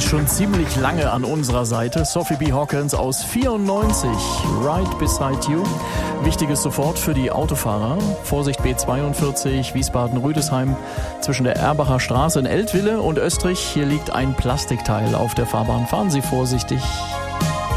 ist schon ziemlich lange an unserer Seite. Sophie B. Hawkins aus 94, Right Beside You. Wichtiges sofort für die Autofahrer. Vorsicht B42, Wiesbaden-Rüdesheim zwischen der Erbacher Straße in Eltville und Österreich. Hier liegt ein Plastikteil auf der Fahrbahn. Fahren Sie vorsichtig.